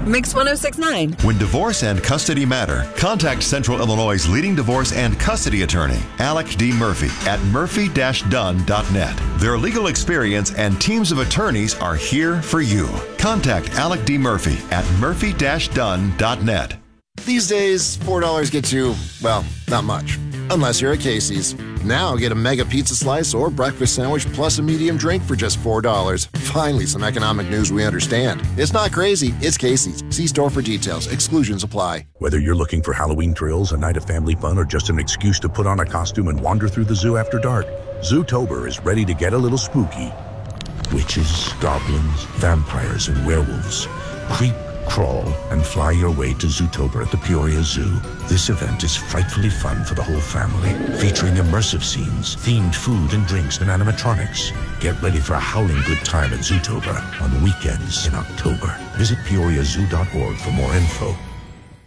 Mix 1069. When divorce and custody matter, contact Central Illinois' leading divorce and custody attorney, Alec D. Murphy, at murphy-dunn.net. Their legal experience and teams of attorneys are here for you. Contact Alec D. Murphy at murphy-dunn.net. These days, $4 gets you, well, not much. Unless you're at Casey's. Now get a mega pizza slice or breakfast sandwich plus a medium drink for just $4. Finally, some economic news we understand. It's not crazy, it's Casey's. See store for details. Exclusions apply. Whether you're looking for Halloween thrills, a night of family fun, or just an excuse to put on a costume and wander through the zoo after dark, Zootober is ready to get a little spooky. Witches, goblins, vampires, and werewolves. Creep, crawl, and fly your way to Zootober at the Peoria Zoo. This event is frightfully fun for the whole family, featuring immersive scenes, themed food and drinks, and animatronics. Get ready for a howling good time at Zootober on weekends in October. Visit PeoriaZoo.org for more info.